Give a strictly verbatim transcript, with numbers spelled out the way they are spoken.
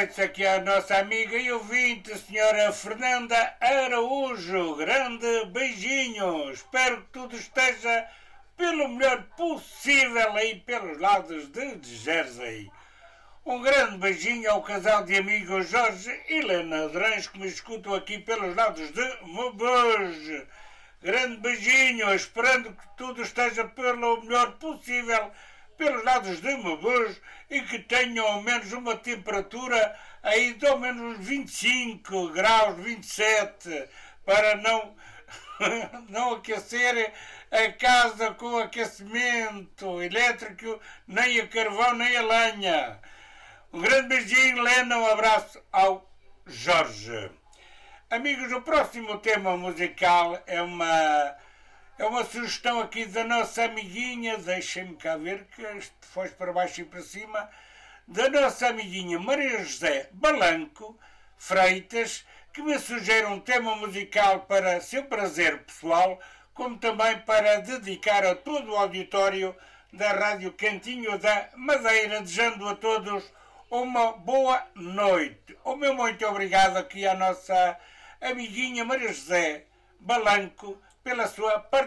despede-se aqui a nossa amiga e ouvinte, senhora Fernanda Araújo. Grande beijinho. Espero que tudo esteja pelo melhor possível aí pelos lados de Jersey. Um grande beijinho ao casal de amigos Jorge e Helena Durães, que me escutam aqui pelos lados de Mabuja. Grande beijinho, esperando que tudo esteja pelo melhor possível pelos lados de Mabuja e que tenham ao menos uma temperatura aí de ao menos vinte e cinco graus, vinte e sete, para não, não aquecer a casa com aquecimento elétrico, nem a carvão, nem a lenha. Um grande beijinho, Lena, um abraço ao Jorge. Amigos, o próximo tema musical é uma, é uma sugestão aqui da nossa amiguinha, deixem-me cá ver que isto foge para baixo e para cima, da nossa amiguinha Maria José Balanco Freitas, que me sugere um tema musical para seu prazer pessoal, como também para dedicar a todo o auditório da Rádio Cantinho da Madeira, desejando a todos uma boa noite. O meu muito obrigado aqui à nossa amiguinha Maria José Balanco pela sua participação.